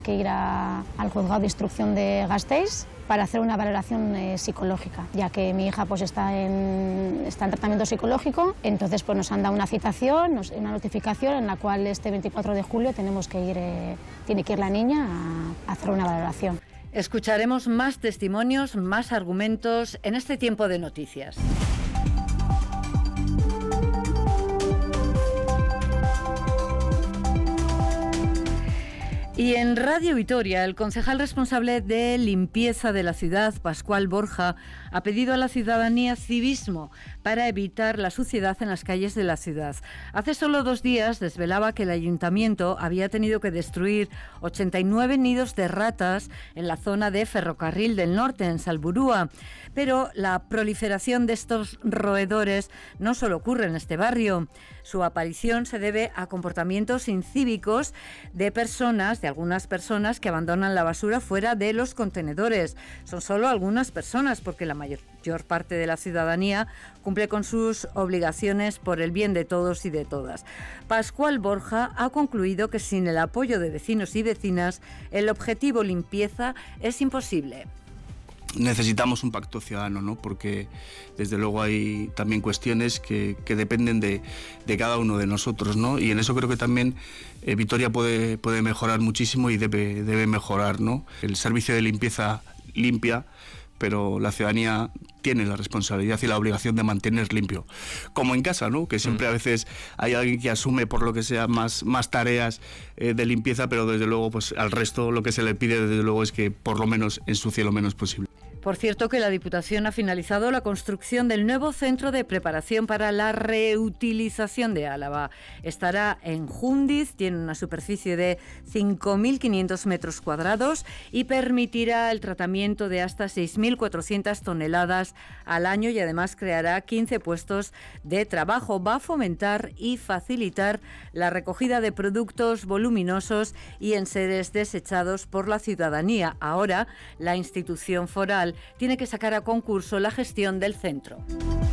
Que ir al juzgado de instrucción de Gasteiz para hacer una valoración psicológica, ya que mi hija pues está en tratamiento psicológico. Entonces pues nos han dado una citación, una notificación en la cual este 24 de julio tiene que ir la niña a hacer una valoración. Escucharemos más testimonios, más argumentos en este tiempo de noticias. Y en Radio Vitoria, el concejal responsable de limpieza de la ciudad, Pascual Borja, ha pedido a la ciudadanía civismo para evitar la suciedad en las calles de la ciudad. Hace solo 2 días desvelaba que el ayuntamiento había tenido que destruir 89 nidos de ratas en la zona de Ferrocarril del Norte, en Salburúa. Pero la proliferación de estos roedores no solo ocurre en este barrio. Su aparición se debe a comportamientos incívicos de algunas personas que abandonan la basura fuera de los contenedores. Son solo algunas personas, porque la mayor parte de la ciudadanía cumple con sus obligaciones por el bien de todos y de todas. Pascual Borja ha concluido que sin el apoyo de vecinos y vecinas, el objetivo limpieza es imposible. Necesitamos un pacto ciudadano, ¿no? Porque desde luego hay también cuestiones que dependen de cada uno de nosotros, ¿no? Y en eso creo que también Vitoria puede mejorar muchísimo y debe mejorar, ¿no? El servicio de limpieza limpia, pero la ciudadanía tiene la responsabilidad y la obligación de mantener limpio. Como en casa, ¿no? Que siempre a veces hay alguien que asume por lo que sea más tareas de limpieza, pero desde luego pues al resto lo que se le pide desde luego es que por lo menos ensucie lo menos posible. Por cierto, que la Diputación ha finalizado la construcción del nuevo centro de preparación para la reutilización de Álava. Estará en Jundiz, tiene una superficie de 5.500 metros cuadrados y permitirá el tratamiento de hasta 6.400 toneladas al año y además creará 15 puestos de trabajo. Va a fomentar y facilitar la recogida de productos voluminosos y enseres desechados por la ciudadanía. Ahora, la institución foral tiene que sacar a concurso la gestión del centro.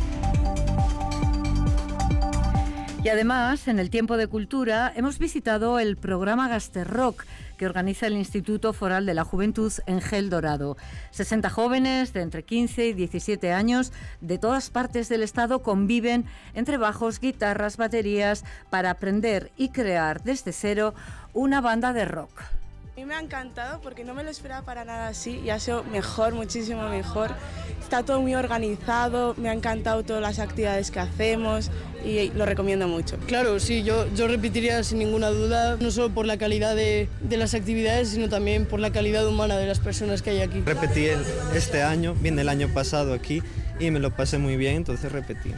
Y además, en el tiempo de cultura, hemos visitado el programa Gasterrock que organiza el Instituto Foral de la Juventud en Gel Dorado. 60 jóvenes de entre 15 y 17 años de todas partes del estado conviven entre bajos, guitarras, baterías para aprender y crear desde cero una banda de rock. A mí me ha encantado porque no me lo esperaba para nada así y ha sido mejor, muchísimo mejor. Está todo muy organizado, me ha encantado todas las actividades que hacemos y lo recomiendo mucho. Claro, sí, yo repetiría sin ninguna duda, no solo por la calidad de las actividades, sino también por la calidad humana de las personas que hay aquí. Repetí este año, vine el año pasado aquí y me lo pasé muy bien, entonces repetí.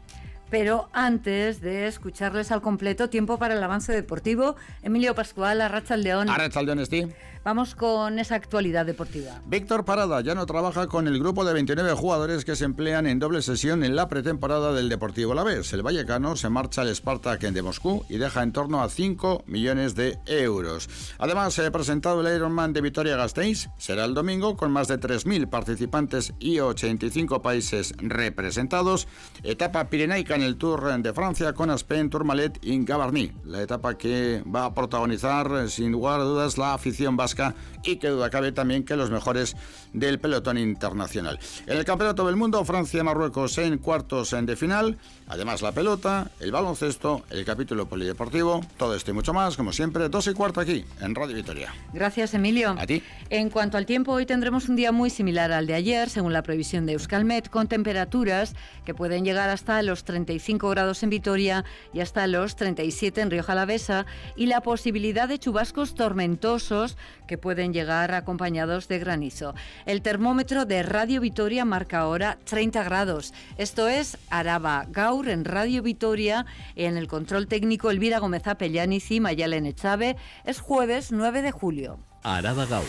Pero antes de escucharles al completo, tiempo para el avance deportivo. Emilio Pascual, Arratsaldeon. Arratsaldeon, Esti. Vamos con esa actualidad deportiva. Víctor Parada ya no trabaja con el grupo de 29 jugadores que se emplean en doble sesión en la pretemporada del Deportivo Alavés. El vallecano se marcha al Spartak de Moscú y deja en torno a 5 millones de euros. Además, se ha presentado el Ironman de Vitoria-Gasteiz. Será el domingo con más de 3.000 participantes y 85 países representados. Etapa pirenaica en el Tour de Francia con Aspen, Tourmalet y Gavarnie. La etapa que va a protagonizar sin lugar a dudas la afición vasca y que duda cabe también que los mejores del pelotón internacional. En el Campeonato del Mundo, Francia-Marruecos en cuartos de final. Además la pelota, el baloncesto, el capítulo polideportivo, todo esto y mucho más, como siempre, 2:15 aquí en Radio Vitoria. Gracias, Emilio. A ti. En cuanto al tiempo, hoy tendremos un día muy similar al de ayer, según la previsión de Euskalmet, con temperaturas que pueden llegar hasta los 35 grados en Vitoria y hasta los 37 en Rioja Alavesa, y la posibilidad de chubascos tormentosos que pueden llegar acompañados de granizo. El termómetro de Radio Vitoria marca ahora 30 grados. Esto es Araba Gaur en Radio Vitoria. En el control técnico, Elvira Gómez Apellaniz y Mayalen Echave. Es jueves 9 de julio. Araba Gaur.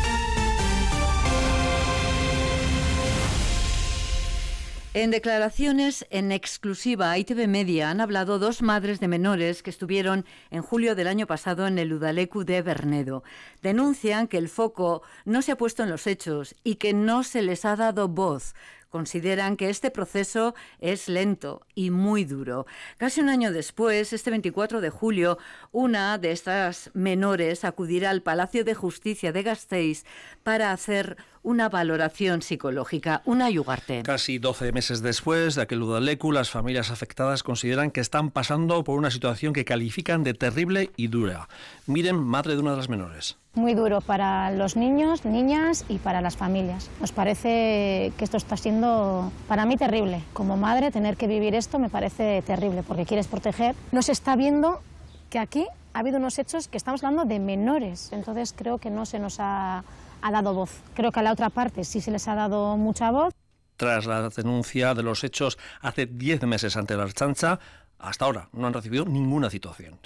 En declaraciones en exclusiva a ITV Media han hablado 2 madres de menores que estuvieron en julio del año pasado en el Udaleku de Bernedo. Denuncian que el foco no se ha puesto en los hechos y que no se les ha dado voz. consideran que este proceso es lento y muy duro. Casi un año después, este 24 de julio, una de estas menores acudirá al Palacio de Justicia de Gasteiz para hacer una valoración psicológica. Una Ugarte. Casi 12 meses después de aquel udaleku, las familias afectadas consideran que están pasando por una situación que califican de terrible y dura. Miren, madre de una de las menores. Muy duro para los niños, niñas y para las familias. Nos parece que esto está siendo para mí terrible. Como madre, tener que vivir esto me parece terrible porque quieres proteger. No se está viendo que aquí ha habido unos hechos que estamos hablando de menores. Entonces creo que no se nos ha dado voz. Creo que a la otra parte sí se les ha dado mucha voz. Tras la denuncia de los hechos hace 10 meses ante la Ertzaintza, hasta ahora no han recibido ninguna citación.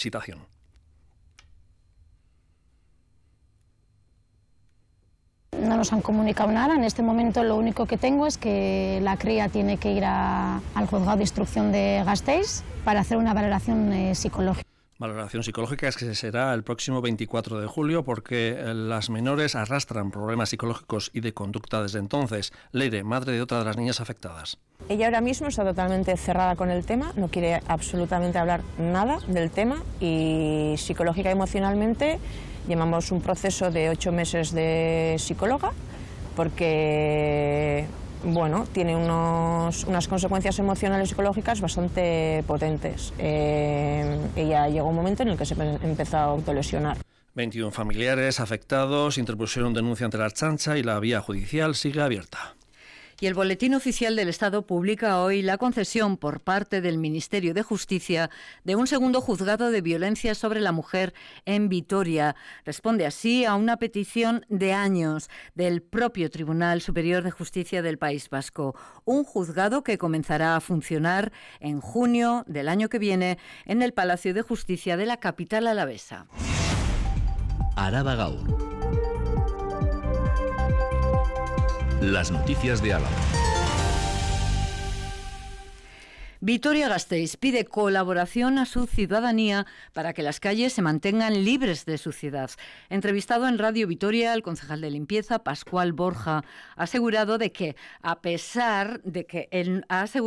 No nos han comunicado nada. En este momento lo único que tengo es que la cría tiene que ir al juzgado de instrucción de Gasteiz para hacer una valoración psicológica. Valoración psicológica es que será el próximo 24 de julio porque las menores arrastran problemas psicológicos y de conducta desde entonces. Leire, madre de otra de las niñas afectadas. Ella ahora mismo está totalmente cerrada con el tema, no quiere absolutamente hablar nada del tema y psicológica y emocionalmente llevamos un proceso de 8 meses de psicóloga porque tiene unas consecuencias emocionales y psicológicas bastante potentes. Ella llegó un momento en el que se empezó a autolesionar. 21 familiares afectados interpusieron denuncia ante la Ertzaintza y la vía judicial sigue abierta. Y el Boletín Oficial del Estado publica hoy la concesión por parte del Ministerio de Justicia de un segundo juzgado de violencia sobre la mujer en Vitoria. Responde así a una petición de años del propio Tribunal Superior de Justicia del País Vasco. Un juzgado que comenzará a funcionar en junio del año que viene en el Palacio de Justicia de la capital alavesa. Araba Gaur. Las noticias de Álava. Vitoria-Gasteiz pide colaboración a su ciudadanía para que las calles se mantengan libres de suciedad. Entrevistado en Radio Vitoria, el concejal de limpieza, Pascual Borja, ha asegurado que a pesar de que el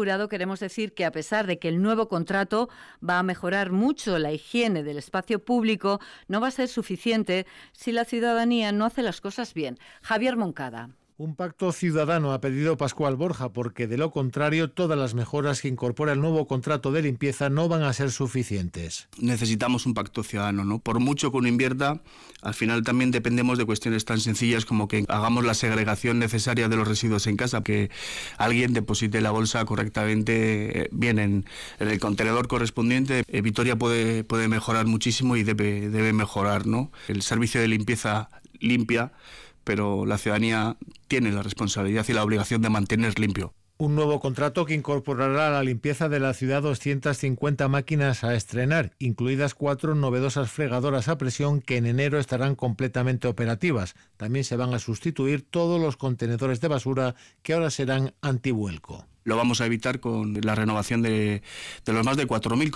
nuevo contrato va a mejorar mucho la higiene del espacio público, no va a ser suficiente si la ciudadanía no hace las cosas bien. Javier Moncada. Un pacto ciudadano ha pedido Pascual Borja porque, de lo contrario, todas las mejoras que incorpora el nuevo contrato de limpieza no van a ser suficientes. Necesitamos un pacto ciudadano, ¿no? Por mucho que uno invierta, al final también dependemos de cuestiones tan sencillas como que hagamos la segregación necesaria de los residuos en casa, que alguien deposite la bolsa correctamente bien en el contenedor correspondiente. Vitoria puede mejorar muchísimo y debe mejorar, ¿no? El servicio de limpieza limpia, pero la ciudadanía tiene la responsabilidad y la obligación de mantener limpio. Un nuevo contrato que incorporará a la limpieza de la ciudad 250 máquinas a estrenar, incluidas 4 novedosas fregadoras a presión que en enero estarán completamente operativas. También se van a sustituir todos los contenedores de basura que ahora serán antivuelco. Lo vamos a evitar con la renovación de los más de 4.000